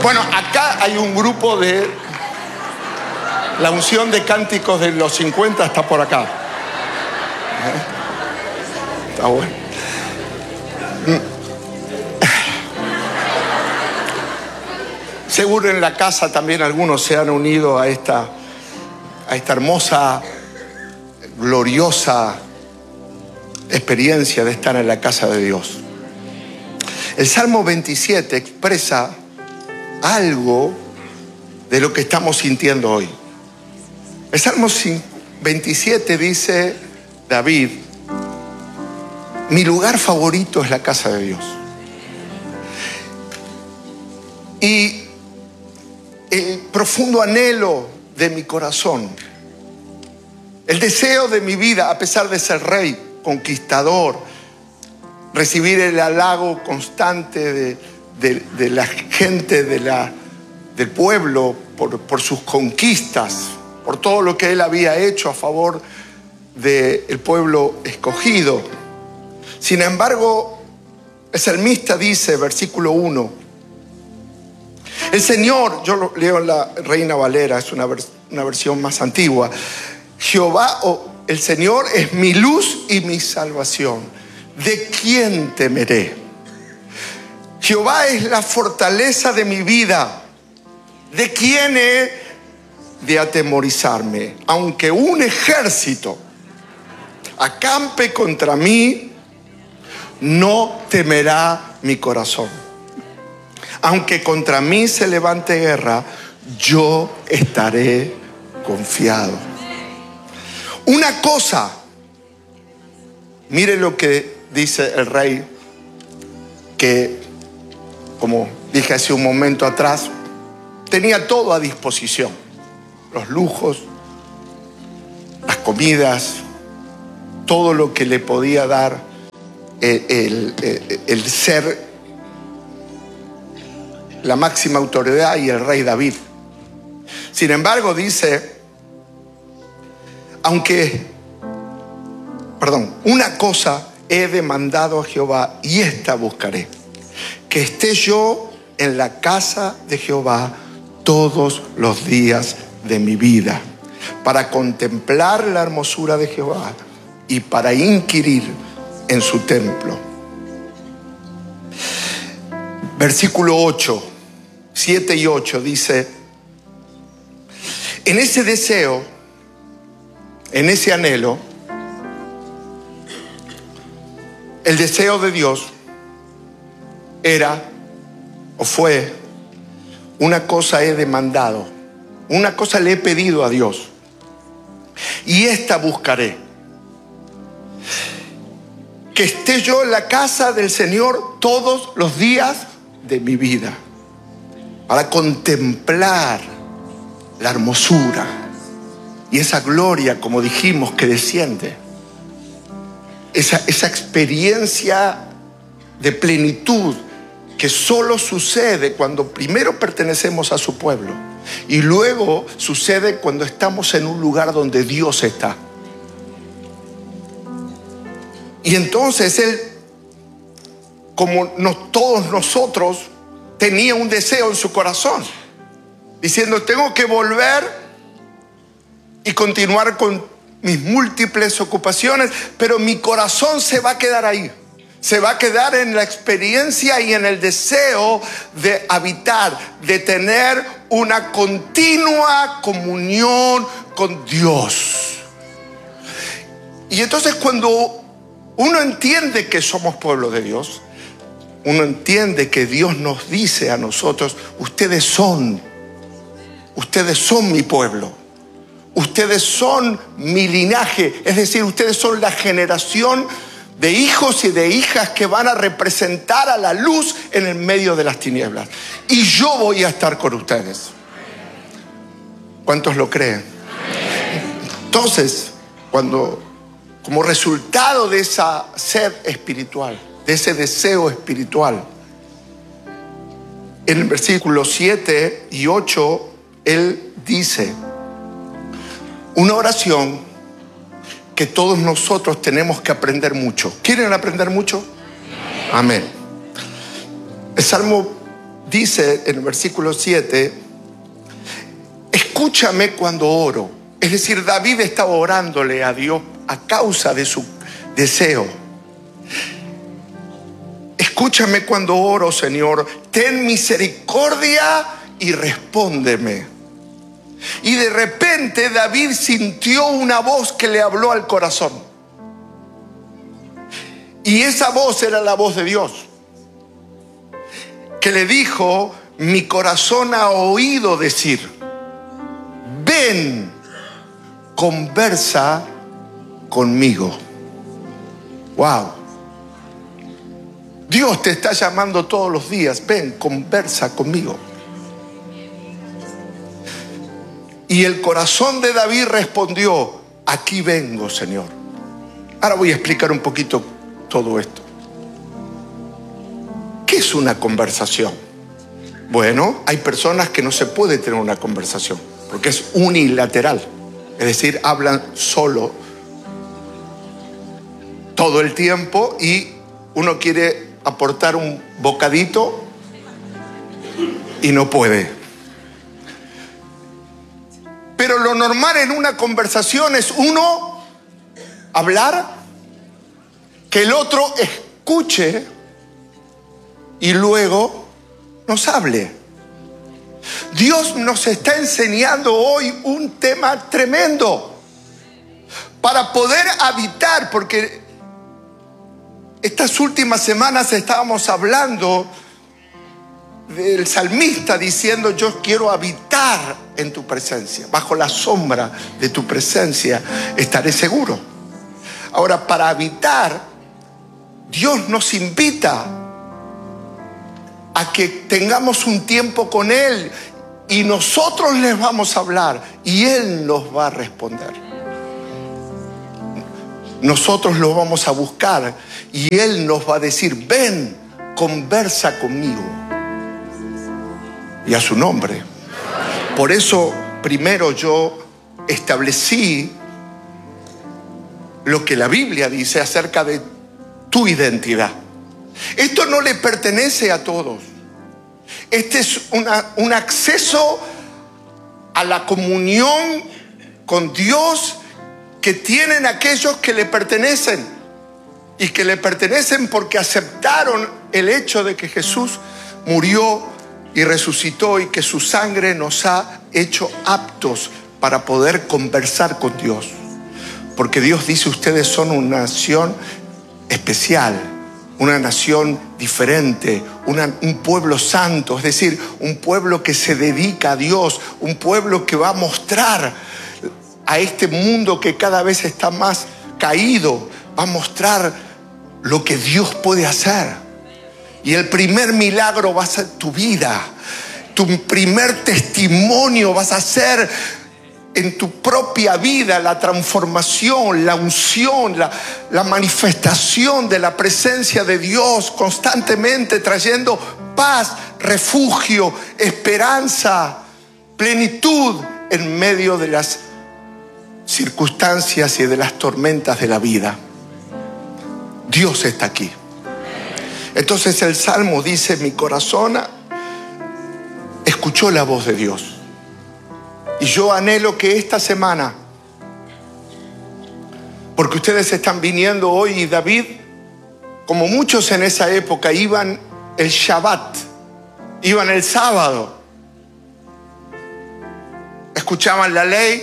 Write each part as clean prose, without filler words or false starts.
Bueno, acá hay un grupo de... La unción de cánticos de los 50 está por acá. Está bueno. Seguro en la casa también algunos se han unido a esta hermosa, gloriosa experiencia de estar en la casa de Dios. El Salmo 27 expresa algo de lo que estamos sintiendo hoy. El Salmo 27 dice David: mi lugar favorito es la casa de Dios. Y el profundo anhelo de mi corazón, el deseo de mi vida, a pesar de ser rey, conquistador, recibir el halago constante de la gente del pueblo por sus conquistas, por todo lo que él había hecho a favor del pueblo escogido. Sin embargo, el salmista dice, versículo 1, el Señor, yo lo leo en la Reina Valera, es una versión más antigua. Jehová, el Señor es mi luz y mi salvación. ¿De quién temeré? Jehová es la fortaleza de mi vida. ¿De quién he de atemorizarme? Aunque un ejército acampe contra mí, no temerá mi corazón. Aunque contra mí se levante guerra, yo estaré confiado. Una cosa, mire lo que dice el rey, que, como dije hace un momento atrás, tenía todo a disposición. Los lujos, las comidas, todo lo que le podía dar el ser la máxima autoridad y el rey David. Sin embargo, dice, una cosa he demandado a Jehová y esta buscaré, que esté yo en la casa de Jehová todos los días de mi vida, para contemplar la hermosura de Jehová y para inquirir en su templo. Versículo 8, 7 y 8 dice, en ese deseo, en ese anhelo, el deseo de Dios era o fue: una cosa he demandado, una cosa le he pedido a Dios, y esta buscaré, que esté yo en la casa del Señor todos los días de mi vida, para contemplar la hermosura y esa gloria, como dijimos, que desciende, esa experiencia de plenitud que solo sucede cuando primero pertenecemos a su pueblo y luego sucede cuando estamos en un lugar donde Dios está. Y entonces él, como todos nosotros, tenía un deseo en su corazón, diciendo: tengo que volver y continuar con mis múltiples ocupaciones, pero mi corazón se va a quedar ahí. Se va a quedar en la experiencia y en el deseo de habitar, de tener una continua comunión con Dios. Y entonces, cuando uno entiende que somos pueblo de Dios, uno entiende que Dios nos dice a nosotros: ustedes son mi pueblo, ustedes son mi linaje, es decir, ustedes son la generación de hijos y de hijas que van a representar a la luz en el medio de las tinieblas, y yo voy a estar con ustedes. ¿Cuántos lo creen? Entonces, como resultado de esa sed espiritual, de ese deseo espiritual, en el versículo 7 y 8, él dice una oración que todos nosotros tenemos que aprender mucho. ¿Quieren aprender mucho? Amén. El Salmo dice en el versículo 7, escúchame cuando oro. Es decir, David estaba orándole a Dios a causa de su deseo. Escúchame cuando oro, Señor, ten misericordia y respóndeme. Y de repente David sintió una voz que le habló al corazón. Y esa voz era la voz de Dios, que le dijo, mi corazón ha oído decir, ven, conversa conmigo. Wow. Dios te está llamando todos los días, ven, conversa conmigo. Y el corazón de David respondió, aquí vengo, Señor. Ahora voy a explicar un poquito todo esto. ¿Qué es una conversación? Bueno, hay personas que no se puede tener una conversación porque es unilateral. Es decir, hablan solo todo el tiempo y uno quiere aportar un bocadito y no puede. Pero lo normal en una conversación es uno hablar, que el otro escuche y luego nos hable. Dios nos está enseñando hoy un tema tremendo para poder habitar, porque estas últimas semanas estábamos hablando del salmista diciendo, yo quiero habitar en tu presencia, bajo la sombra de tu presencia estaré seguro. Ahora, para habitar, Dios nos invita a que tengamos un tiempo con Él y nosotros les vamos a hablar y Él nos va a responder. Nosotros lo vamos a buscar y Él nos va a decir, ven, conversa conmigo. Y a su nombre. Por eso primero yo establecí lo que la Biblia dice acerca de tu identidad. Esto no le pertenece a todos. Este es un acceso a la comunión con Dios que tienen aquellos que le pertenecen. Y que le pertenecen porque aceptaron el hecho de que Jesús murió y resucitó y que su sangre nos ha hecho aptos para poder conversar con Dios. Porque Dios dice, ustedes son una nación especial, una nación diferente, un pueblo santo, es decir, un pueblo que se dedica a Dios, un pueblo que va a mostrar a este mundo que cada vez está más caído, va a mostrar lo que Dios puede hacer. Y el primer milagro va a ser tu vida. Tu primer testimonio vas a ser en tu propia vida, la transformación, la unción, la manifestación de la presencia de Dios constantemente trayendo paz, refugio, esperanza, plenitud en medio de las circunstancias y de las tormentas de la vida. Dios está aquí. Entonces el Salmo dice, mi corazón escuchó la voz de Dios. Y yo anhelo que esta semana, porque ustedes están viniendo hoy y David, como muchos en esa época, iban el Shabbat, iban el sábado, escuchaban la ley,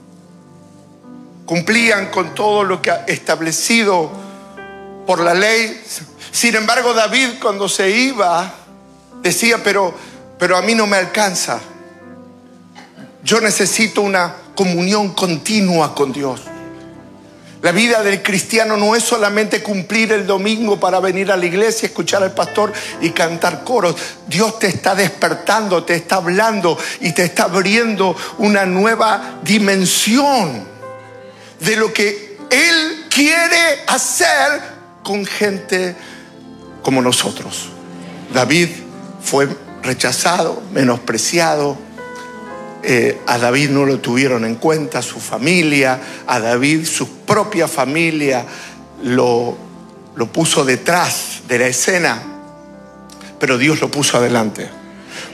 cumplían con todo lo que ha establecido por la ley. Sin embargo, David cuando se iba decía, pero a mí no me alcanza. Yo necesito una comunión continua con Dios. La vida del cristiano no es solamente cumplir el domingo para venir a la iglesia, escuchar al pastor y cantar coros. Dios te está despertando, te está hablando y te está abriendo una nueva dimensión de lo que Él quiere hacer con gente como nosotros. David fue rechazado, menospreciado. A David no lo tuvieron en cuenta, su familia, a David su propia familia lo puso detrás de la escena, pero Dios lo puso adelante.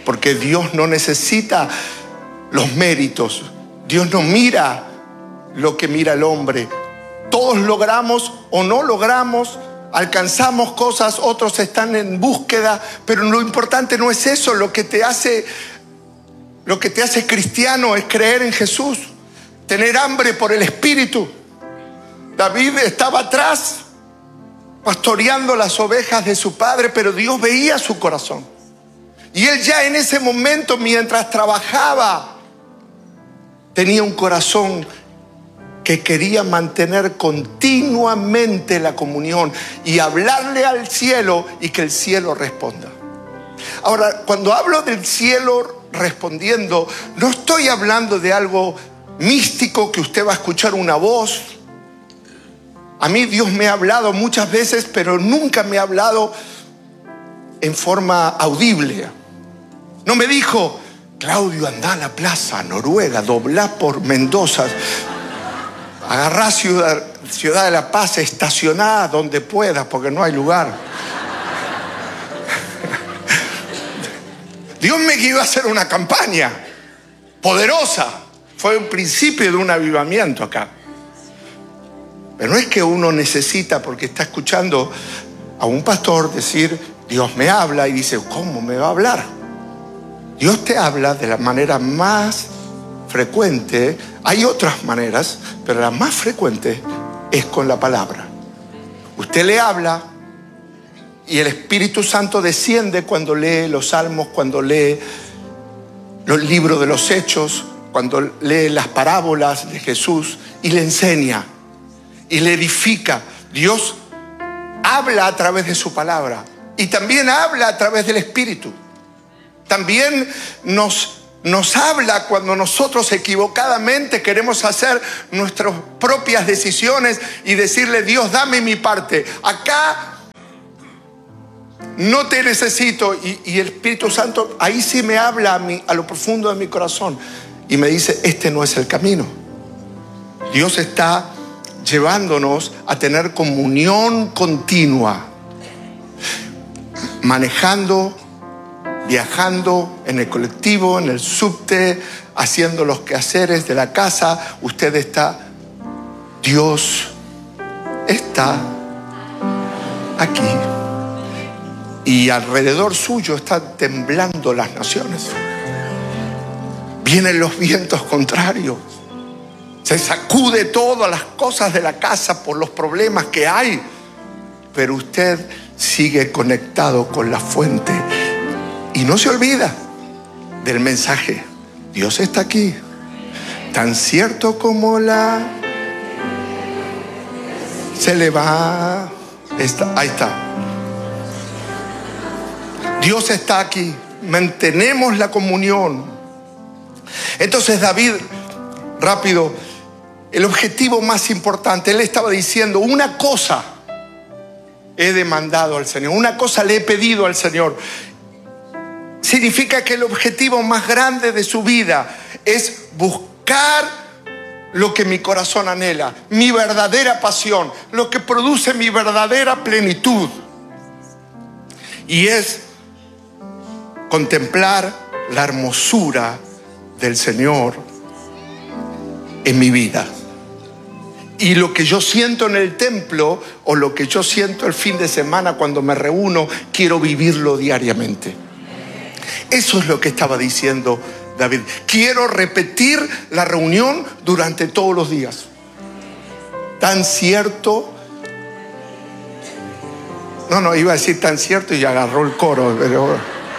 porque Dios no necesita los méritos. Dios no mira lo que mira el hombre. Todos logramos o no logramos, alcanzamos cosas, otros están en búsqueda, pero lo importante no es eso. Lo que te hace cristiano es creer en Jesús, tener hambre por el Espíritu. David estaba atrás pastoreando las ovejas de su padre, pero Dios veía su corazón. Y él ya en ese momento, mientras trabajaba, tenía un corazón que quería mantener continuamente la comunión y hablarle al cielo y que el cielo responda. Ahora, cuando hablo del cielo respondiendo, no estoy hablando de algo místico que usted va a escuchar una voz. A mí Dios me ha hablado muchas veces, pero nunca me ha hablado en forma audible. No me dijo: Claudio, anda a la plaza Noruega, doblá por Mendoza, agarrá Ciudad de la Paz, estacioná donde puedas porque no hay lugar. Dios me guió a hacer una campaña poderosa. Fue un principio de un avivamiento acá. Pero no es que uno necesita, porque está escuchando a un pastor decir: Dios me habla, y dice: ¿cómo me va a hablar? Dios te habla de la manera más frecuente. Hay otras maneras, pero la más frecuente es con la palabra. Usted le habla y el Espíritu Santo desciende cuando lee los salmos, cuando lee los libros de los Hechos, cuando lee las parábolas de Jesús y le enseña y le edifica. Dios habla a través de su palabra y también habla a través del Espíritu. También nos habla cuando nosotros equivocadamente queremos hacer nuestras propias decisiones y decirle: Dios, dame mi parte. Acá no te necesito. Y el Espíritu Santo ahí sí me habla a lo profundo de mi corazón y me dice: este no es el camino. Dios está llevándonos a tener comunión continua, manejando, viajando en el colectivo, en el subte, haciendo los quehaceres de la casa. Usted está, Dios está aquí. Y alrededor suyo están temblando las naciones. Vienen los vientos contrarios. Se sacude todas las cosas de la casa por los problemas que hay. Pero usted sigue conectado con la fuente. Y no se olvida del mensaje: Dios está aquí, tan cierto como se le va. Ahí está. Dios está aquí. Mantenemos la comunión. Entonces David, rápido, el objetivo más importante, él estaba diciendo: una cosa he demandado al Señor, una cosa le he pedido al Señor. Significa que el objetivo más grande de su vida es buscar lo que mi corazón anhela, mi verdadera pasión, lo que produce mi verdadera plenitud. Y es contemplar la hermosura del Señor en mi vida. Y lo que yo siento en el templo o lo que yo siento el fin de semana cuando me reúno, quiero vivirlo diariamente. Eso es lo que estaba diciendo David. Quiero repetir la reunión durante todos los días. Tan cierto. No, iba a decir tan cierto y agarró el coro. Pero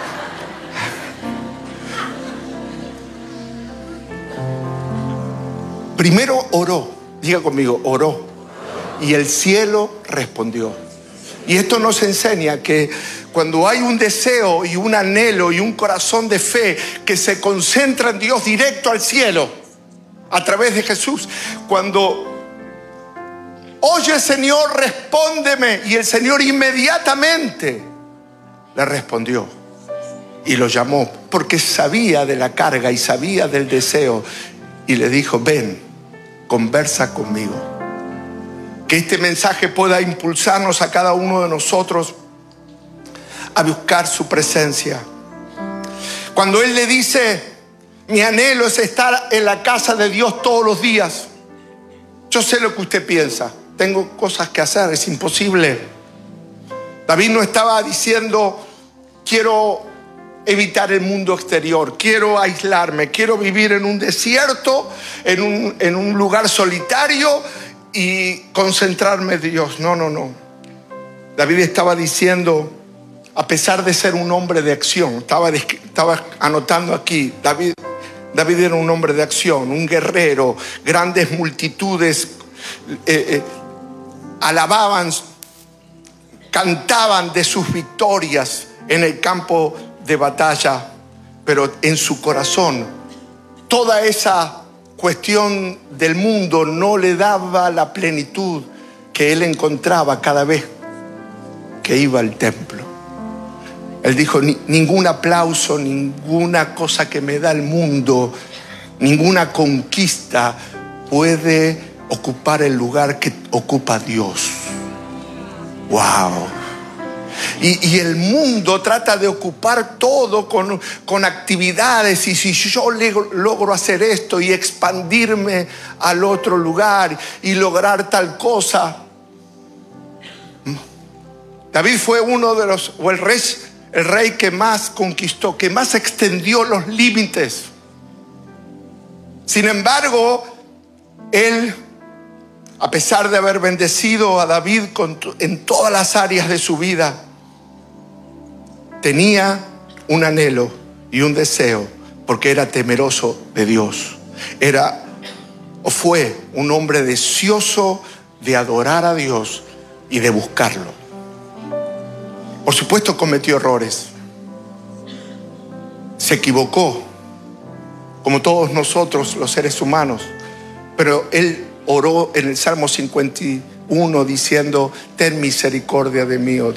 primero oró. Diga conmigo: oró. Y el cielo respondió. Y esto nos enseña que cuando hay un deseo y un anhelo y un corazón de fe que se concentra en Dios, directo al cielo, a través de Jesús, cuando oye, Señor, respóndeme, y el Señor inmediatamente le respondió y lo llamó, porque sabía de la carga y sabía del deseo, y le dijo: ven, conversa conmigo. Que este mensaje pueda impulsarnos a cada uno de nosotros a buscar su presencia. Cuando él le dice, mi anhelo es estar en la casa de Dios todos los días. Yo sé lo que usted piensa. Tengo cosas que hacer, es imposible. David no estaba diciendo, quiero evitar el mundo exterior, quiero aislarme, quiero vivir en un desierto, en un lugar solitario y concentrarme en Dios. No. David estaba diciendo, a pesar de ser un hombre de acción, estaba anotando aquí, David era un hombre de acción, un guerrero, grandes multitudes alababan, cantaban de sus victorias en el campo de batalla, pero en su corazón toda esa cuestión del mundo no le daba la plenitud que él encontraba cada vez que iba al templo. Él dijo, ningún aplauso, ninguna cosa que me da el mundo, ninguna conquista puede ocupar el lugar que ocupa Dios. ¡Wow! Y el mundo trata de ocupar todo con actividades, y si yo logro hacer esto y expandirme al otro lugar y lograr tal cosa. David fue uno de los, o el rey que más conquistó, que más extendió los límites. Sin embargo, él, a pesar de haber bendecido a David en todas las áreas de su vida, tenía un anhelo y un deseo, porque era temeroso de Dios. Fue un hombre deseoso de adorar a Dios y de buscarlo. Por supuesto cometió errores. Se equivocó, como todos nosotros los seres humanos. Pero él oró en el Salmo 51 diciendo, ten misericordia de mí, oh